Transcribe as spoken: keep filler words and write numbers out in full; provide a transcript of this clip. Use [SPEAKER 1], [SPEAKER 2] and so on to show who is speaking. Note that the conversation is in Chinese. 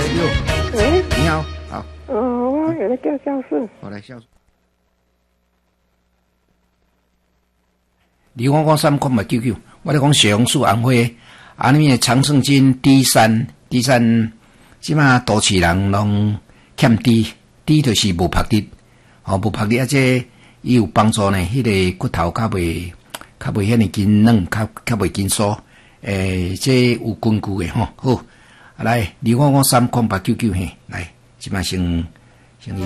[SPEAKER 1] 喂，
[SPEAKER 2] 你好，好。
[SPEAKER 1] 哦，我有个叫教授。
[SPEAKER 2] 我来教授。你讲讲三空嘛九九，我咧讲血红素红花，啊，你的长胜金 D 三 D 三，即马都市人拢欠 D，D 就是无拍的，吼无拍的，啊，这伊有帮助呢，迄、那个骨头较袂较袂遐尼紧软，较较袂紧疏，诶、欸，这有根据的吼。好，啊来，你讲讲三空八九九嘿，来，即马先